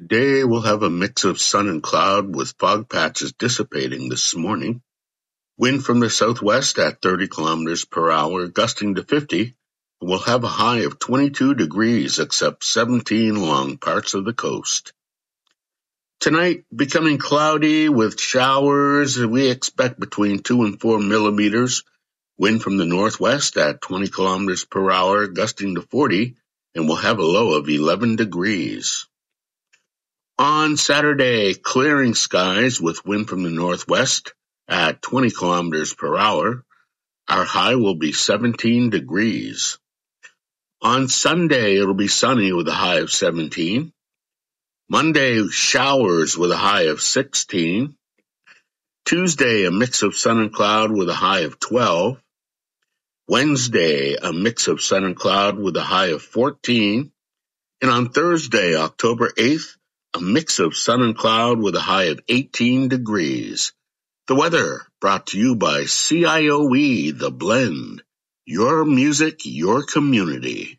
Today we'll have a mix of sun and cloud with fog patches dissipating this morning. Wind from the southwest at 30 kilometers per hour, gusting to 50. We'll have a high of 22 degrees except 17 along parts of the coast. Tonight, becoming cloudy with showers. We expect between 2 and 4 millimeters. Wind from the northwest at 20 kilometers per hour, gusting to 40, and we'll have a low of 11 degrees. On Saturday, clearing skies with wind from the northwest at 20 kilometers per hour. Our high will be 17 degrees. On Sunday, it'll be sunny with a high of 17. Monday, showers with a high of 16. Tuesday, a mix of sun and cloud with a high of 12. Wednesday, a mix of sun and cloud with a high of 14. And on Thursday, October 8th, a mix of sun and cloud with a high of 18 degrees. The weather brought to you by CIOE The Blend. Your music, your community.